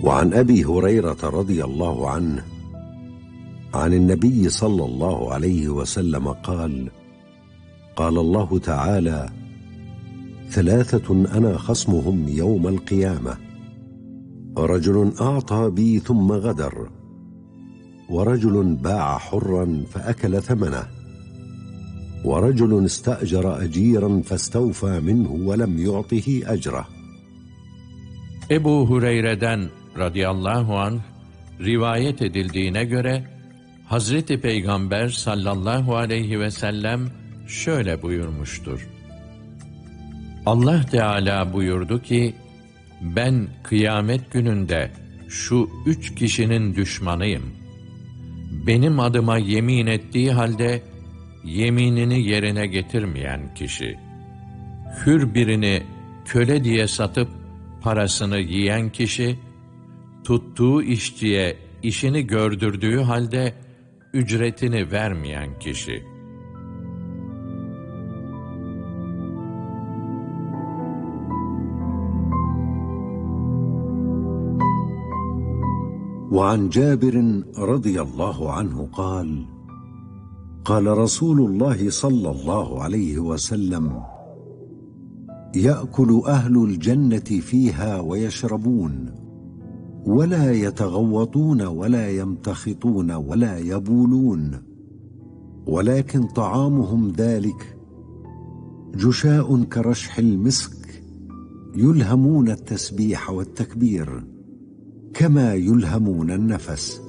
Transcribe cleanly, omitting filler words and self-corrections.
وعن أبي هريرة رضي الله عنه عن النبي صلى الله عليه وسلم قال: قال الله تعالى: ثلاثة أنا خصمهم يوم القيامة: رجل أعطى بي ثم غدر، ورجل باع حرا فأكل ثمنه، ورجل استأجر أجيرا فاستوفى منه ولم يعطه أجره. Ebu Hureyre'den radıyallahu anh rivayet edildiğine göre Hazreti Peygamber sallallahu aleyhi ve sellem şöyle buyurmuştur: Allah Teala buyurdu ki, ben kıyamet gününde şu 3 kişinin düşmanıyım. Benim adıma yemin ettiği halde yeminini yerine getirmeyen kişi, hür birini köle diye satıp parasını yiyen kişi, tuttuğu işçiye işini gördürdüğü halde ücretini vermeyen kişi. وعن جابر رضي الله عنه قال: قال رسول الله صلى الله عليه وسلم: يأكل أهل الجنة فيها ويشربون، ولا يتغوطون ولا يمتخطون ولا يبولون، ولكن طعامهم ذلك: جشاء كرشح المسك، يلهمون التسبيح والتكبير كما يلهمون النفس.